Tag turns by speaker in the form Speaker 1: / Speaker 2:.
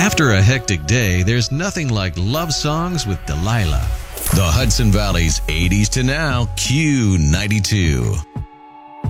Speaker 1: After a hectic day, there's nothing like love songs with Delilah. The Hudson Valley's 80s to now Q92.